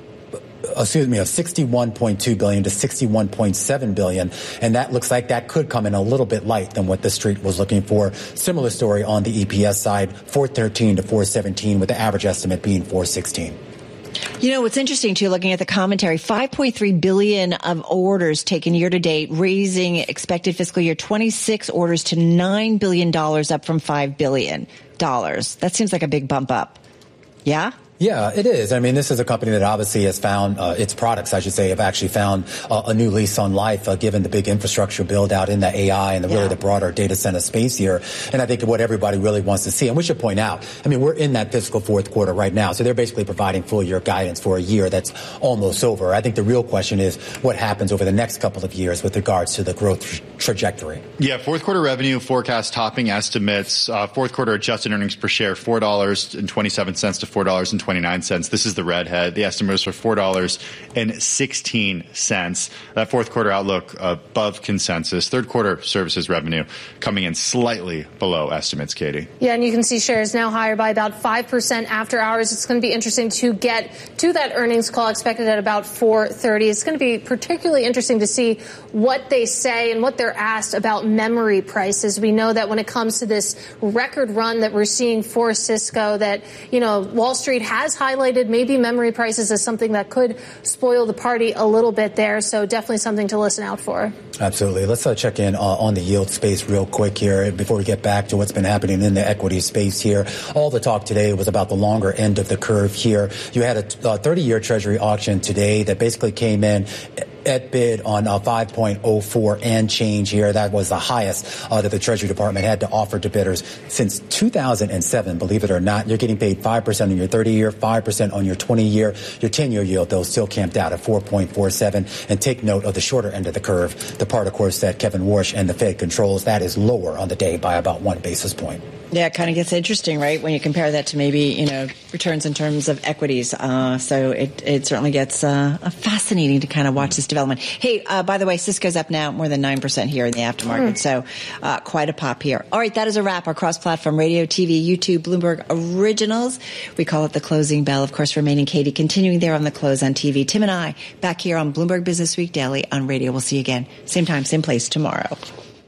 $61.2 billion to $61.7 billion. And that looks like that could come in a little bit light than what the street was looking for. Similar story on the EPS side, $4.13 to $4.17, with the average estimate being $4.16. You know, what's interesting, too, looking at the commentary, $5.3 billion of orders taken year to date, raising expected fiscal year 26 orders to $9 billion, up from $5 billion. That seems like a big bump up. Yeah? Yeah, it is. I mean, this is a company that obviously has found, its products, I should say, have actually found a new lease on life, given the big infrastructure build out in the AI and really the broader data center space here. And I think what everybody really wants to see, and we should point out, I mean, we're in that fiscal fourth quarter right now. So they're basically providing full year guidance for a year that's almost over. I think the real question is what happens over the next couple of years with regards to the growth trajectory. Yeah, fourth quarter revenue forecast topping estimates. Fourth quarter adjusted earnings per share, $4.27 to $4.29. This is the redhead. The estimate was for $4.16. That fourth quarter outlook above consensus. Third quarter services revenue coming in slightly below estimates, Katie. Yeah, and you can see shares now higher by about 5% after hours. It's going to be interesting to get to that earnings call expected at about 4:30. It's going to be particularly interesting to see what they say and what they're asked about memory prices. We know that when it comes to this record run that we're seeing for Cisco, that, you know, Wall Street has highlighted maybe memory prices as something that could spoil the party a little bit there. So definitely something to listen out for. Absolutely. Let's check in on the yield space real quick here before we get back to what's been happening in the equity space here. All the talk today was about the longer end of the curve here. You had a 30-year Treasury auction today that basically came in at bid on 5.04 and change here. That was the highest that the Treasury Department had to offer to bidders since 2007. Believe it or not, you're getting paid 5% on your 30-year, 5% on your 20-year. Your 10-year yield, though, still camped out at 4.47. And take note of the shorter end of the curve, the part, of course, that Kevin Warsh and the Fed controls. That is lower on the day by about 1 basis point. Yeah, it kind of gets interesting, right, when you compare that to maybe, you know, returns in terms of equities. So it certainly gets fascinating to kind of watch this development. Hey, by the way, Cisco's up now more than 9% here in the aftermarket. So quite a pop here. All right, that is a wrap. Our cross-platform radio, TV, YouTube, Bloomberg Originals. We call it the closing bell. Of course, remaining Katie continuing there on the close on TV. Tim and I back here on Bloomberg Business Week Daily on radio. We'll see you again. Same time, same place tomorrow.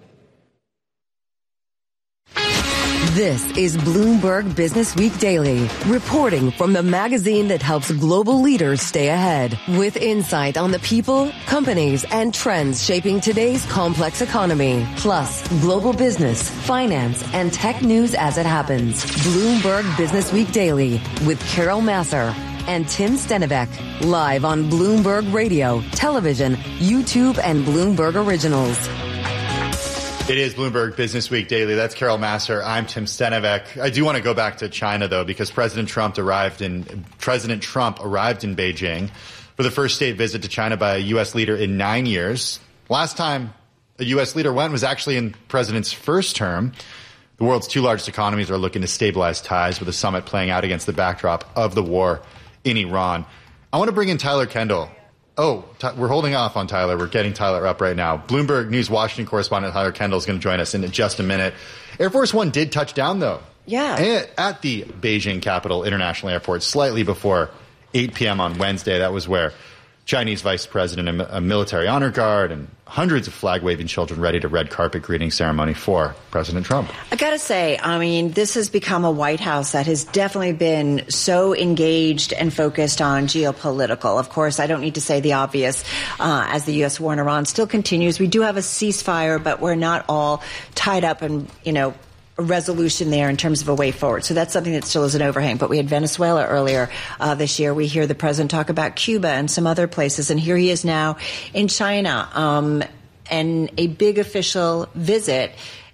This is Bloomberg Business Week Daily, reporting from the magazine that helps global leaders stay ahead, with insight on the people, companies, and trends shaping today's complex economy, plus global business, finance, and tech news as it happens. Bloomberg Business Week Daily with Carol Massar and Tim Stenivek, live on Bloomberg Radio, television, YouTube, and Bloomberg Originals. It is Bloomberg Business Week Daily. That's Carol Massar. I'm Tim Stenivek. I do want to go back to China, though, because President Trump arrived in Beijing for the first state visit to China by a U.S. leader in 9 years. Last time a U.S. leader went was actually in the president's first term. The world's two largest economies are looking to stabilize ties, with the summit playing out against the backdrop of the war in Iran. I want to bring in Tyler Kendall. Oh, we're holding off on Tyler. We're getting Tyler up right now. Bloomberg News Washington correspondent Tyler Kendall is going to join us in just a minute. Air Force One did touch down, though. Yeah. At the Beijing Capital International Airport slightly before 8 p.m. on Wednesday. That was where Chinese vice president and a military honor guard and hundreds of flag-waving children ready to red carpet greeting ceremony for President Trump. I got to say, I mean, this has become a White House that has definitely been so engaged and focused on geopolitical. Of course, I don't need to say the obvious, as the U.S. war in Iran still continues. We do have a ceasefire, but we're not all tied up in, you know, a resolution there in terms of a way forward. So that's something that still is an overhang. But we had Venezuela earlier this year. We hear the president talk about Cuba and some other places. And here he is now in China, and a big official visit.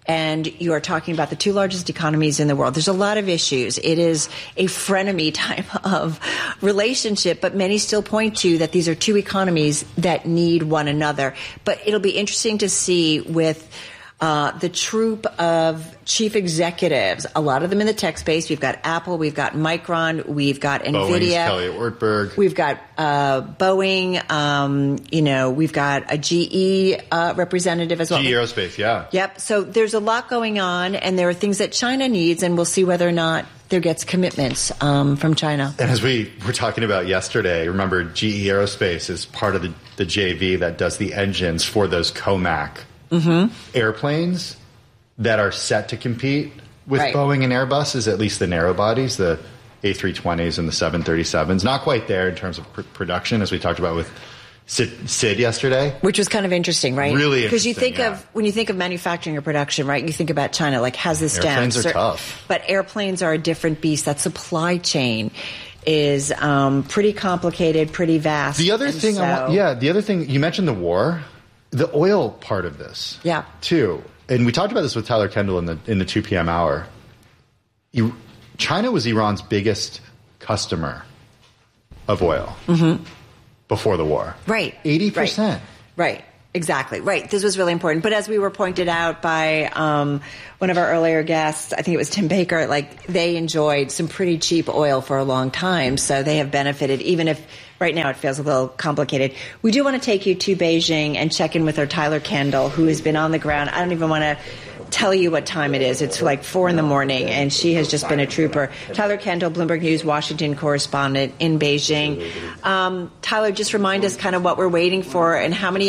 and you are talking about the two largest economies in the world. There's a lot of issues. It is a frenemy type of relationship, but many still point to that these are two economies that need one another. But it'll be interesting to see with the troupe of chief executives, a lot of them in the tech space. We've got Apple, we've got Micron, we've got Boeing's NVIDIA. Kelly Ortberg. We've got Boeing, we've got a GE representative as well. GE Aerospace, yeah. Yep. So there's a lot going on, and there are things that China needs, and we'll see whether or not there gets commitments from China. And as we were talking about yesterday, remember GE Aerospace is part of the JV that does the engines for those COMAC airplanes that are set to compete with Boeing and Airbus, at least the narrow bodies, the A320s and the 737s. Not quite there in terms of production, as we talked about with Sid yesterday. Which was kind of interesting, right? Really interesting. Because you think when you think of manufacturing or production, right, you think about China, like, has this down. Airplanes are tough. But airplanes are a different beast. That supply chain is pretty complicated, pretty vast. The other thing, the other thing, you mentioned the war. The oil part of this, too, and we talked about this with Tyler Kendall in the 2 p.m. hour. China was Iran's biggest customer of oil before the war. Right. 80%. Right. Exactly. Right. This was really important. But as we were pointed out by one of our earlier guests, I think it was Tim Baker, like, they enjoyed some pretty cheap oil for a long time. So they have benefited, even if right now it feels a little complicated. We do want to take you to Beijing and check in with our Tyler Kendall, who has been on the ground. I don't even want to tell you what time it is. It's like 4 a.m, and she has just been a trooper. Tyler Kendall, Bloomberg News Washington correspondent in Beijing. Tyler, just remind us kind of what we're waiting for and how many